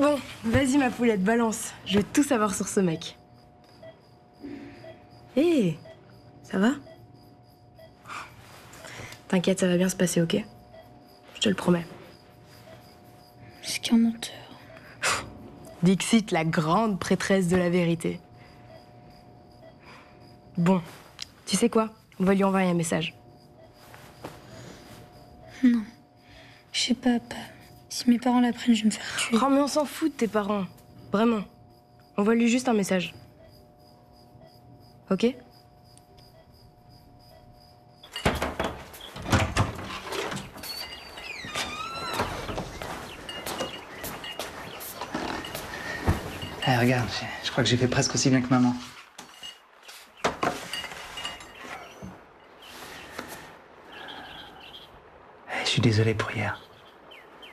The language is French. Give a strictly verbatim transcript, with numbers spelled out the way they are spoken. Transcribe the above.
Bon, vas-y ma poulette, balance. Je veux tout savoir sur ce mec. Hé, hey, ça va? T'inquiète, ça va bien se passer, ok? Je te le promets. C'est qu'un menteur. Dixit, la grande prêtresse de la vérité. Bon, tu sais quoi? On va lui envoyer un message. Non, je sais pas, pas. Si mes parents l'apprennent, je vais me faire tuer. Oh, mais on s'en fout de tes parents. Vraiment. Envoie-lui juste un message. Ok? Eh, regarde, je crois que j'ai fait presque aussi bien que maman. Eh, je suis désolé pour hier.